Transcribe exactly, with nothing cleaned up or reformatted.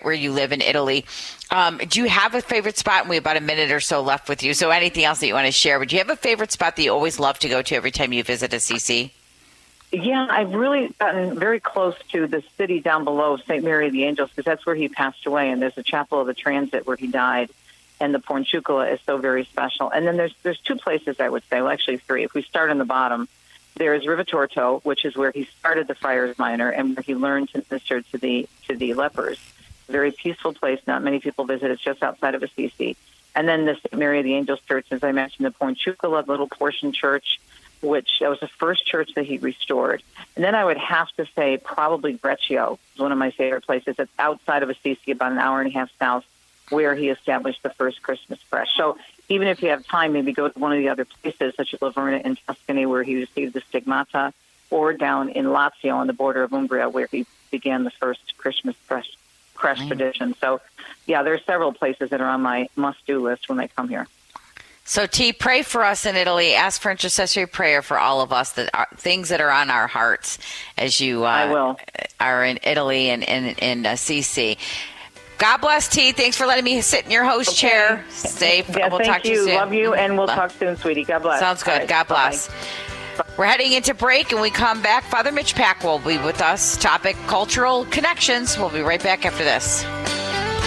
right where you live in Italy. Um, do you have a favorite spot? And we have about a minute or so left with you. So anything else that you want to share? But do you have a favorite spot that you always love to go to every time you visit Assisi? Yeah, I've really gotten very close to the city down below, Saint Mary of the Angels, because that's where he passed away. And there's a chapel of the Transit where he died. And the Porciuncula is so very special. And then there's there's two places, I would say, well, actually three. If we start on the bottom, there is Rivitorto, which is where he started the Friars Minor and where he learned to minister to the to the lepers. A very peaceful place. Not many people visit. It's just outside of Assisi. And then the Saint Mary of the Angels Church, as I mentioned, the Porciuncula little portion church, which that was the first church that he restored. And then I would have to say probably Breccio is one of my favorite places. It's outside of Assisi, about an hour and a half south, where he established the first Christmas creche. So even if you have time, maybe go to one of the other places, such as Laverna in Tuscany, where he received the stigmata, or down in Lazio on the border of Umbria, where he began the first Christmas creche, creche mm. tradition. So, yeah, there are several places that are on my must-do list when I come here. So, T, pray for us in Italy. Ask for intercessory prayer for all of us, that are, things that are on our hearts as you uh, I will. are in Italy and in, in Assisi. God bless, T. Thanks for letting me sit in your host okay. chair. Safe. Yeah, we'll thank talk to you. you soon. Love you, and we'll Love. talk soon, sweetie. God bless. Sounds good. Right. God bless. Bye. We're heading into break, and we come back. Father Mitch Pack will be with us. Topic, cultural connections. We'll be right back after this.